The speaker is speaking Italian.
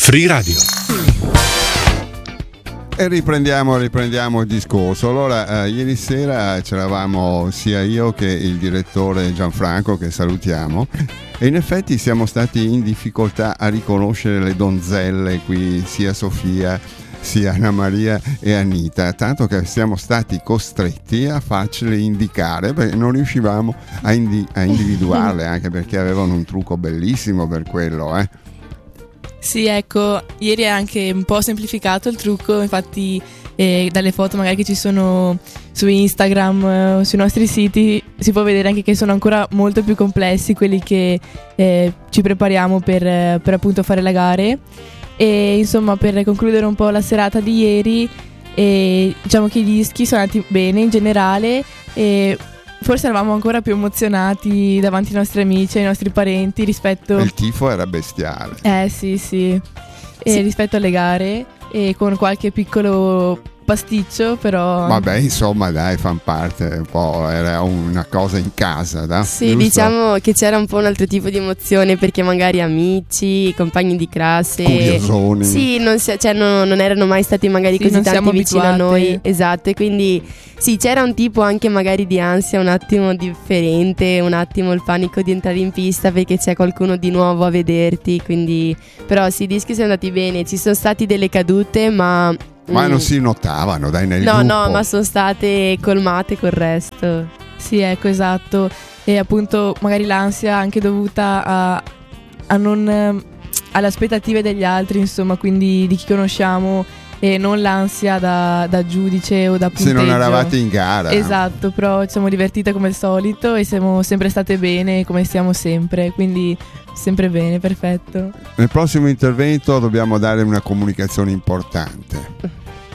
Free Radio. E riprendiamo il discorso. Allora, ieri sera c'eravamo sia io che il direttore Gianfranco, che salutiamo, e in effetti siamo stati in difficoltà a riconoscere le donzelle qui, sia Sofia sia Anna Maria e Anita, tanto che siamo stati costretti a farcele indicare perché non riuscivamo a individuarle, anche perché avevano un trucco bellissimo per quello, Sì, ecco, ieri è anche un po' semplificato il trucco, infatti dalle foto magari che ci sono su Instagram, sui nostri siti, si può vedere anche che sono ancora molto più complessi quelli che ci prepariamo per appunto fare le gare. E insomma, per concludere un po' la serata di ieri, diciamo che i dischi sono andati bene in generale e forse eravamo ancora più emozionati davanti ai nostri amici, ai nostri parenti rispetto... Il tifo era bestiale. Sì. Rispetto alle gare, e con qualche piccolo pasticcio, però... Vabbè, insomma, dai, fan parte un po', era una cosa in casa, da? Sì, giusto? diciamo che c'era un po' un altro tipo di emozione, perché magari amici, compagni di classe, curiosoni. sì, non erano mai stati magari Sì, così non tanti siamo vicino a abituate. noi, esatto, e quindi sì, c'era un tipo anche magari di ansia un attimo differente, un attimo il panico di entrare in pista perché c'è qualcuno di nuovo a vederti, quindi però sì, i dischi sono andati bene, ci sono stati delle cadute, ma non si notavano, dai, nel no, gruppo. no, ma sono state colmate col resto. Sì, ecco, esatto. E appunto magari l'ansia anche dovuta a non alle aspettative degli altri, insomma, quindi di chi conosciamo, e non l'ansia da giudice o da punteggio. Se non eravate in gara. Esatto, però ci siamo divertite come al solito e siamo sempre state bene come stiamo sempre, quindi sempre bene, perfetto. Nel prossimo intervento dobbiamo dare una comunicazione importante.